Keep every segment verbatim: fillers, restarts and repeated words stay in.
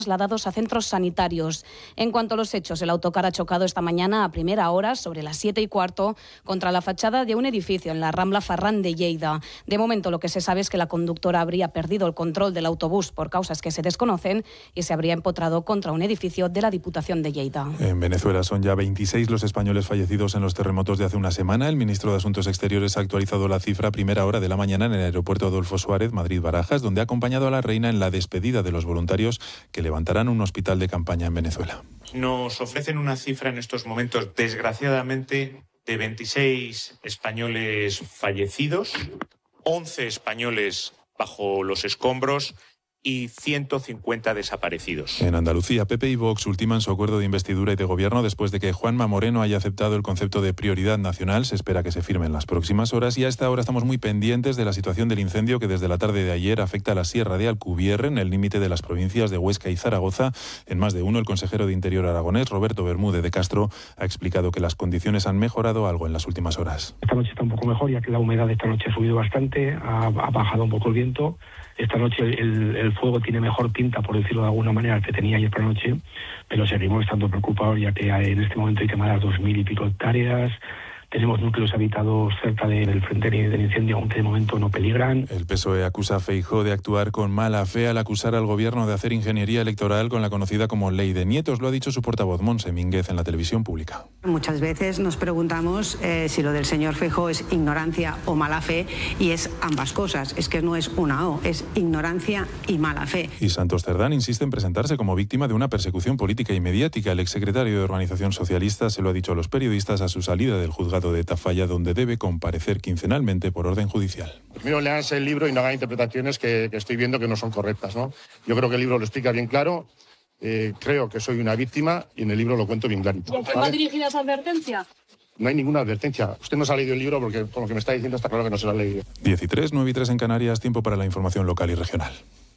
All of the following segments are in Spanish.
trasladados a centros sanitarios. En cuanto a los hechos, el autocar ha chocado esta mañana a primera hora, sobre las siete y cuarto, contra la fachada de un edificio en la Rambla Ferran de Lleida. De momento, lo que se sabe es que la conductora habría perdido el control del autobús por causas que se desconocen y se habría empotrado contra un edificio de la Diputación de Lleida. En Venezuela son ya veintiséis los españoles fallecidos en los terremotos de hace una semana. El ministro de Asuntos Exteriores ha actualizado la cifra a primera hora de la mañana en el aeropuerto Adolfo Suárez, Madrid-Barajas, donde ha acompañado a la reina en la despedida de los voluntarios que le levantarán un hospital de campaña en Venezuela. Nos ofrecen una cifra en estos momentos, desgraciadamente, de veintiséis españoles fallecidos, once españoles bajo los escombros y ciento cincuenta desaparecidos. En Andalucía, P P y Vox ultiman su acuerdo de investidura y de gobierno después de que Juanma Moreno haya aceptado el concepto de prioridad nacional. Se espera que se firme en las próximas horas y a esta hora estamos muy pendientes de la situación del incendio que desde la tarde de ayer afecta a la Sierra de Alcubierre, en el límite de las provincias de Huesca y Zaragoza. En más de uno, el consejero de Interior aragonés, Roberto Bermúdez de Castro, ha explicado que las condiciones han mejorado algo en las últimas horas. Esta noche está un poco mejor, ya que la humedad de esta noche ha subido bastante, ha, ha bajado un poco el viento. Esta noche el, el fuego tiene mejor pinta, por decirlo de alguna manera, que tenía ayer por la noche, pero seguimos estando preocupados, ya que en este momento hay quemadas dos mil y pico hectáreas. Tenemos núcleos habitados cerca del frente del incendio, aunque de momento no peligran. El P S O E acusa a Feijóo de actuar con mala fe al acusar al gobierno de hacer ingeniería electoral con la conocida como Ley de Nietos. Lo ha dicho su portavoz, Montse Mínguez, en la televisión pública. Muchas veces nos preguntamos eh, si lo del señor Feijóo es ignorancia o mala fe, y es ambas cosas. Es que no es una O, es ignorancia y mala fe. Y Santos Cerdán insiste en presentarse como víctima de una persecución política y mediática. El exsecretario de Organización Socialista se lo ha dicho a los periodistas a su salida del juzgado de Tafalla, donde debe comparecer quincenalmente por orden judicial. Primero leanse el libro y no hagan interpretaciones que, que estoy viendo que no son correctas, ¿no? Yo creo que el libro lo explica bien claro, eh, creo que soy una víctima y en el libro lo cuento bien clarito. ¿Y a quién va dirigida esa advertencia? No hay ninguna advertencia. Usted no se ha leído el libro porque con lo que me está diciendo está claro que no se lo ha leído. diez y tres, nueve y tres en Canarias, tiempo para la información local y regional.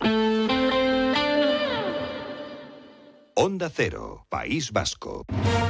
Onda Cero, País Vasco.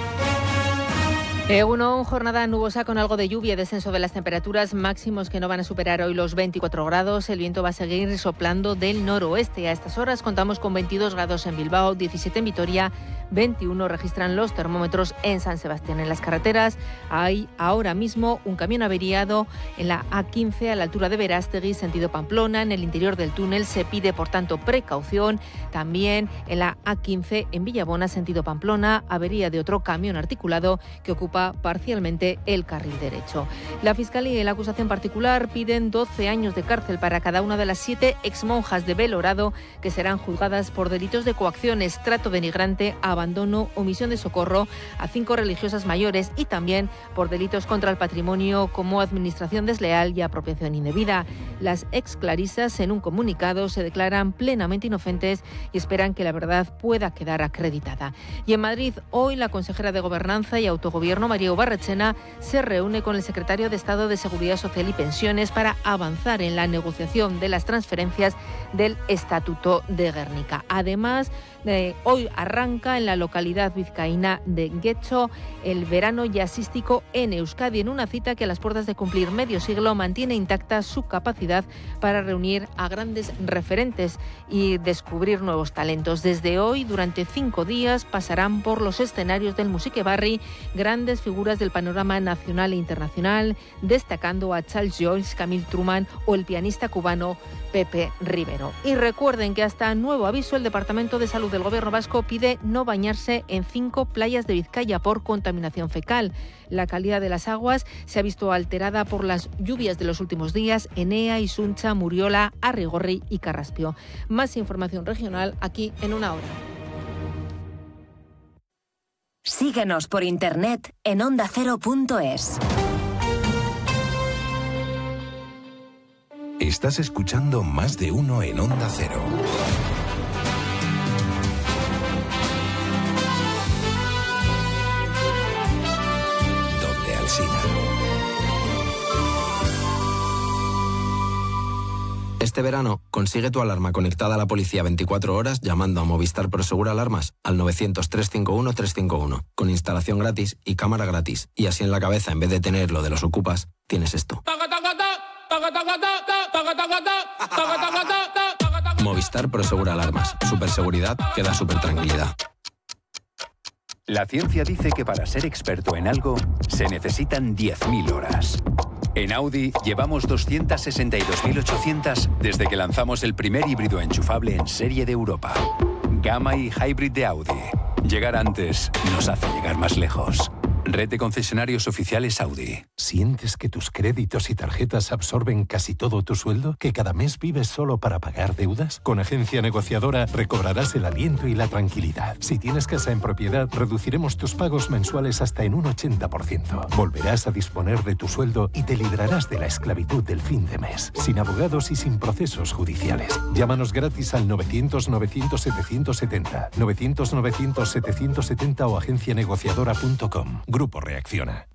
Egunon, jornada nubosa con algo de lluvia, descenso de las temperaturas, máximos que no van a superar hoy los veinticuatro grados. El viento va a seguir soplando del noroeste. A estas horas contamos con veintidós grados en Bilbao, diecisiete en Vitoria, veintiuno registran los termómetros en San Sebastián. En las carreteras hay ahora mismo un camión averiado en la A quince a la altura de Verástegui, sentido Pamplona. En el interior del túnel se pide, por tanto, precaución. También en la A quince en Villabona, sentido Pamplona, avería de otro camión articulado que ocupa parcialmente el carril derecho. La Fiscalía y la acusación particular piden doce años de cárcel para cada una de las siete exmonjas de Belorado que serán juzgadas por delitos de coacciones, trato denigrante, abandono, omisión de socorro a cinco religiosas mayores y también por delitos contra el patrimonio como administración desleal y apropiación indebida. Las ex clarisas en un comunicado se declaran plenamente inocentes y esperan que la verdad pueda quedar acreditada. Y en Madrid, hoy la consejera de Gobernanza y Autogobierno, María Ubarretxena, se reúne con el secretario de Estado de Seguridad Social y Pensiones para avanzar en la negociación de las transferencias del Estatuto de Gernika. Además, eh, hoy arranca en la localidad vizcaína de Getxo el verano jazzístico en Euskadi, en una cita que a las puertas de cumplir medio siglo mantiene intacta su capacidad para reunir a grandes referentes y descubrir nuevos talentos. Desde hoy, durante cinco días, pasarán por los escenarios del Musique-Barri grandes figuras del panorama nacional e internacional, destacando a Charles Joyce, Camille Truman o el pianista cubano Pepe Rivero. Y recuerden que hasta nuevo aviso, el Departamento de Salud del Gobierno vasco pide no bañarse en cinco playas de Vizcaya por contaminación fecal. La calidad de las aguas se ha visto alterada por las lluvias de los últimos días en Ea, Isuncha, Muriola, Arrigorri y Carraspio. Más información regional aquí en una hora. Síguenos por internet en onda cero punto es. Estás escuchando Más de Uno en Onda Cero. Donde Alsina. Este verano, consigue tu alarma conectada a la policía veinticuatro horas llamando a Movistar Prosegur Alarmas al novecientos, trescientos cincuenta y uno, trescientos cincuenta y uno, con instalación gratis y cámara gratis. Y así en la cabeza, en vez de tener lo de los ocupas, tienes esto. Movistar Movistar Prosegur Alarmas. Superseguridad que da supertranquilidad. La ciencia dice que para ser experto en algo se necesitan diez mil horas. En Audi llevamos doscientas sesenta y dos mil ochocientas desde que lanzamos el primer híbrido enchufable en serie de Europa. Gamma y Hybrid de Audi. Llegar antes nos hace llegar más lejos. Red de concesionarios oficiales Audi. ¿Sientes que tus créditos y tarjetas absorben casi todo tu sueldo? ¿Que cada mes vives solo para pagar deudas? Con Agencia Negociadora recobrarás el aliento y la tranquilidad. Si tienes casa en propiedad, reduciremos tus pagos mensuales hasta en un ochenta por ciento. Volverás a disponer de tu sueldo y te librarás de la esclavitud del fin de mes. Sin abogados y sin procesos judiciales. Llámanos gratis al novecientos novecientos setecientos setenta, novecientos novecientos setecientos setenta o agencia negociadora punto com. Grupo Reacciona.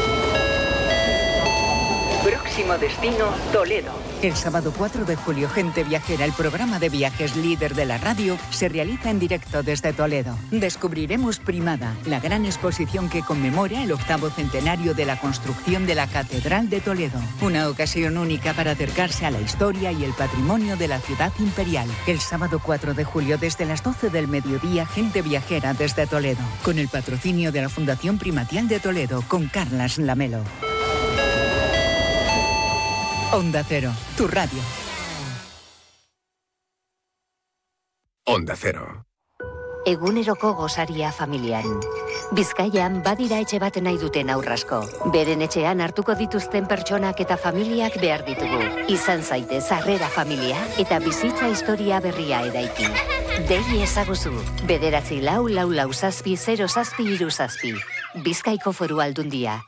Próximo destino, Toledo. El sábado cuatro de julio, Gente Viajera, el programa de viajes líder de la radio, se realiza en directo desde Toledo. Descubriremos Primada, la gran exposición que conmemora el octavo centenario de la construcción de la Catedral de Toledo. Una ocasión única para acercarse a la historia y el patrimonio de la ciudad imperial. El sábado cuatro de julio, desde las doce del mediodía, Gente Viajera desde Toledo. Con el patrocinio de la Fundación Primatial de Toledo, con Carlas Lamelo. Onda Cero, tu radio. Onda Cero. Eguneroko gosaria familian. Bizkaian badira etxe bat nahi duten aurrasko. Beren etxean hartuko dituzten pertsonak eta familiak behar ditugu. Izan zaitez harrera familia eta bizitza historia berria eraiki. Dei ezaguzu. Bederatzi lau lau lau zazpi zero zazpi hiru zazpi. Bizkaiko Foru Aldundia.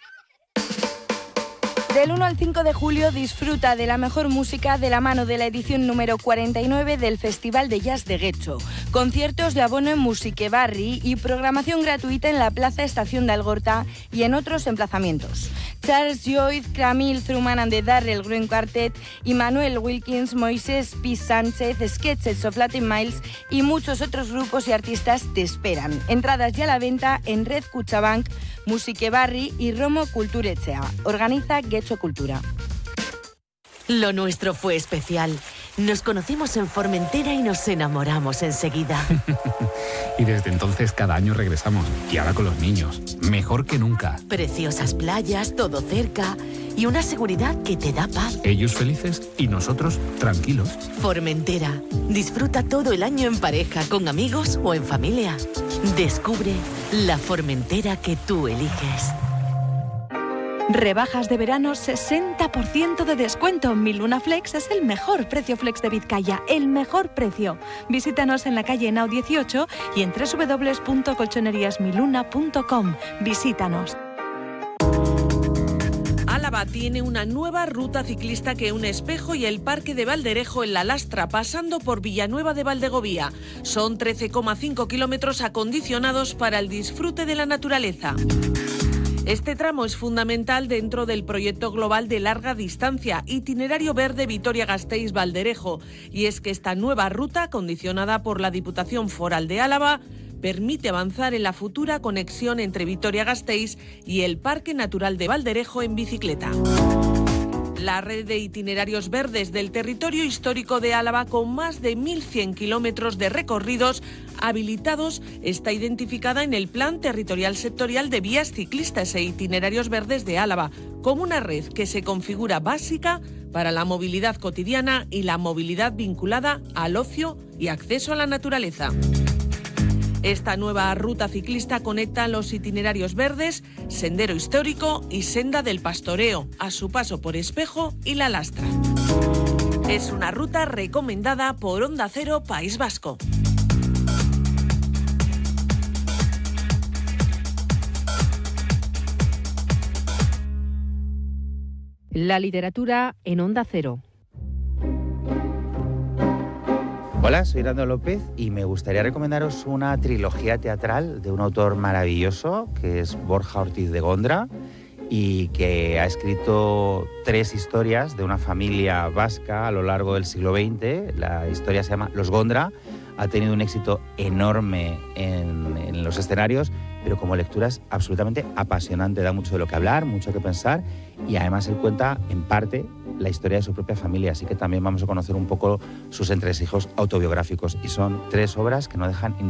Del uno al cinco de julio disfruta de la mejor música de la mano de la edición número cuarenta y nueve del Festival de Jazz de Getxo. Conciertos de abono en Musique Barri y programación gratuita en la Plaza Estación de Algorta y en otros emplazamientos. Charles Lloyd, Camille Truman and the Darrell Green Quartet, Immanuel Wilkins, Moisés P. Sánchez, Sketches of Latin Miles y muchos otros grupos y artistas te esperan. Entradas ya a la venta en Red Cuchabank, Musique Barri y Romo Kulturetxea. Organiza Getxo Cultura. Lo nuestro fue especial. Nos conocimos en Formentera y nos enamoramos enseguida. Y desde entonces cada año regresamos. Y ahora con los niños. Mejor que nunca. Preciosas playas, todo cerca y una seguridad que te da paz. Ellos felices y nosotros tranquilos. Formentera. Disfruta todo el año en pareja, con amigos o en familia. Descubre la Formentera que tú eliges. Rebajas de verano, sesenta por ciento de descuento. Mi Luna Flex es el mejor precio flex de Vizcaya, el mejor precio. Visítanos en la calle Henao dieciocho y en doble u doble u doble u punto colchonerías miluna punto com. Visítanos. Álava tiene una nueva ruta ciclista que une Espejo y el Parque de Valderejo en La Lastra, pasando por Villanueva de Valdegovía. Son trece coma cinco kilómetros acondicionados para el disfrute de la naturaleza. Este tramo es fundamental dentro del proyecto global de larga distancia, Itinerario Verde Vitoria-Gasteiz-Valderejo, y es que esta nueva ruta, condicionada por la Diputación Foral de Álava, permite avanzar en la futura conexión entre Vitoria-Gasteiz y el Parque Natural de Valderejo en bicicleta. La red de itinerarios verdes del territorio histórico de Álava, con más de mil cien kilómetros de recorridos habilitados, está identificada en el Plan Territorial Sectorial de Vías Ciclistas e Itinerarios Verdes de Álava, como una red que se configura básica para la movilidad cotidiana y la movilidad vinculada al ocio y acceso a la naturaleza. Esta nueva ruta ciclista conecta los itinerarios verdes, Sendero Histórico y Senda del Pastoreo, a su paso por Espejo y La Lastra. Es una ruta recomendada por Onda Cero País Vasco. La literatura en Onda Cero. Hola, soy Rando López y me gustaría recomendaros una trilogía teatral de un autor maravilloso que es Borja Ortiz de Gondra y que ha escrito tres historias de una familia vasca a lo largo del siglo veinte. La historia se llama Los Gondra, ha tenido un éxito enorme en, en los escenarios, pero como lectura es absolutamente apasionante, da mucho de lo que hablar, mucho que pensar y además él cuenta en parte la historia de su propia familia, así que también vamos a conocer un poco sus entresijos autobiográficos. Y son tres obras que no dejan